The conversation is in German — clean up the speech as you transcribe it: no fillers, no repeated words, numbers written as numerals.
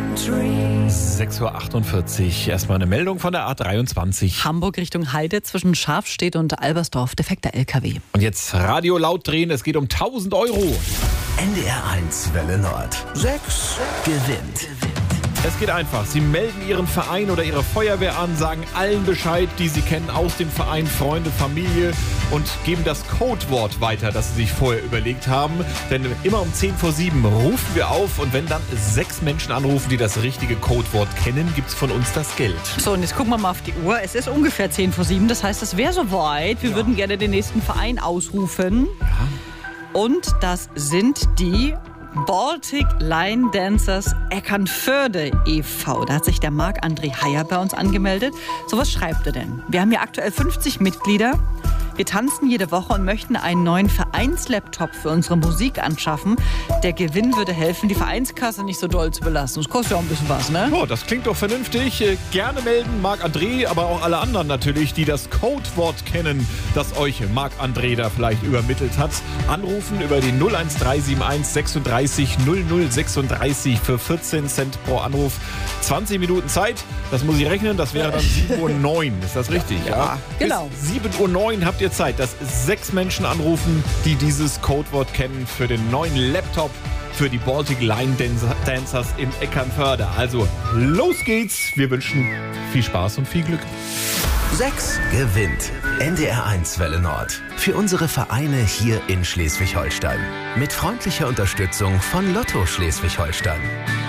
6:48 Uhr. Erstmal eine Meldung von der A23. Hamburg Richtung Heide zwischen Schafstedt und Albersdorf, defekter LKW. Und jetzt Radio laut drehen, es geht um 1.000 Euro. NDR 1 Welle Nord. 6 gewinnt. Es geht einfach. Sie melden Ihren Verein oder Ihre Feuerwehr an, sagen allen Bescheid, die Sie kennen aus dem Verein, Freunde, Familie und geben das Codewort weiter, das Sie sich vorher überlegt haben. Denn immer um 6:50 rufen wir auf und wenn dann 6 Menschen anrufen, die das richtige Codewort kennen, gibt's von uns das Geld. So, und jetzt gucken wir mal auf die Uhr. Es ist ungefähr 7:10. Das heißt, es wäre soweit. Wir würden gerne den nächsten Verein ausrufen. Ja. Und das sind die Baltic Line Dancers Eckernförde e.V. Da hat sich der Marc-André Heyer bei uns angemeldet. So, was schreibt er denn? Wir haben hier aktuell 50 Mitglieder. Wir tanzen jede Woche und möchten einen neuen Vereinslaptop für unsere Musik anschaffen. Der Gewinn würde helfen, die Vereinskasse nicht so doll zu belasten. Das kostet ja auch ein bisschen was, ne? Oh, das klingt doch vernünftig. Gerne melden, Marc-André, aber auch alle anderen natürlich, die das Codewort kennen, das euch Marc-André da vielleicht übermittelt hat. Anrufen über die 01371 36 00 36 für 14 Cent pro Anruf. 20 Minuten Zeit, das muss ich rechnen, das wäre dann 7:09 Uhr. Ist das richtig? Ja, genau. Bis 7:09 Uhr habt ihr Zeit, dass 6 Menschen anrufen, die dieses Codewort kennen für den neuen Laptop für die Baltic Line Dancers in Eckernförde. Also los geht's. Wir wünschen viel Spaß und viel Glück. 6 gewinnt. NDR 1 Welle Nord. Für unsere Vereine hier in Schleswig-Holstein. Mit freundlicher Unterstützung von Lotto Schleswig-Holstein.